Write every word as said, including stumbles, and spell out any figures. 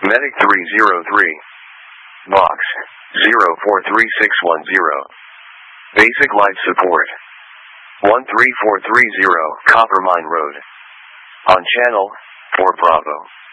Medic three zero three. Box zero four three six one zero. Basic life support. one three four three zero, Coppermine Road. On channel four Bravo.